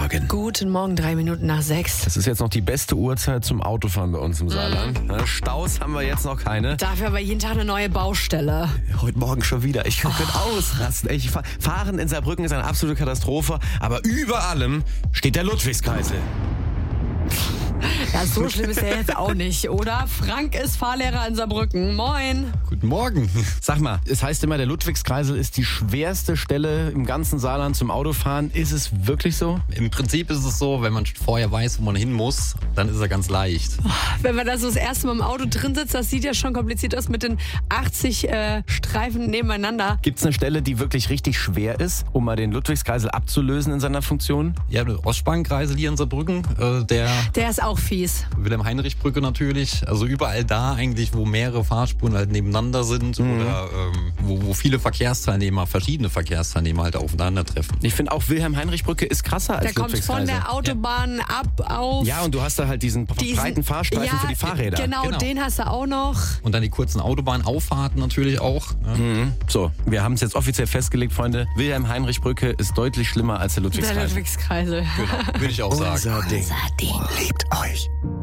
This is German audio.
Morgen. Guten Morgen, 3 Minuten nach 6. Das ist jetzt noch die beste Uhrzeit zum Autofahren bei uns im Saarland. Staus haben wir jetzt noch keine. Dafür aber jeden Tag eine neue Baustelle. Heute Morgen schon wieder. Ich könnte ausrasten. Fahren in Saarbrücken ist eine absolute Katastrophe. Aber über allem steht der Ludwigskreisel. Ja, so schlimm ist er jetzt auch nicht, oder? Frank ist Fahrlehrer in Saarbrücken. Moin. Guten Morgen. Sag mal, es heißt immer, der Ludwigskreisel ist die schwerste Stelle im ganzen Saarland zum Autofahren. Ist es wirklich so? Im Prinzip ist es so, wenn man vorher weiß, wo man hin muss, dann ist er ganz leicht. Wenn man da so das erste Mal im Auto drin sitzt, das sieht ja schon kompliziert aus mit den 80 Streifen nebeneinander. Gibt es eine Stelle, die wirklich richtig schwer ist, um mal den Ludwigskreisel abzulösen in seiner Funktion? Ja, der Ostspannkreisel hier in Saarbrücken, Der ist auch fies. Wilhelm-Heinrich-Brücke natürlich. Also überall da eigentlich, wo mehrere Fahrspuren halt nebeneinander sind oder wo viele verschiedene Verkehrsteilnehmer halt aufeinandertreffen. Ich finde auch Wilhelm-Heinrich-Brücke ist krasser als Der kommt von der Autobahn ab auf... Ja, und du hast da halt diesen breiten Fahrstreifen für die Fahrräder. Genau, den hast du auch noch. Und dann die kurzen Autobahnauffahrten natürlich auch. Ja. So, wir haben es jetzt offiziell festgelegt, Freunde. Wilhelm-Heinrich-Brücke ist deutlich schlimmer als der Der Ludwigskreisel. Ludwigskreisel. Genau, würde ich auch sagen. Unser Ding liebt euch.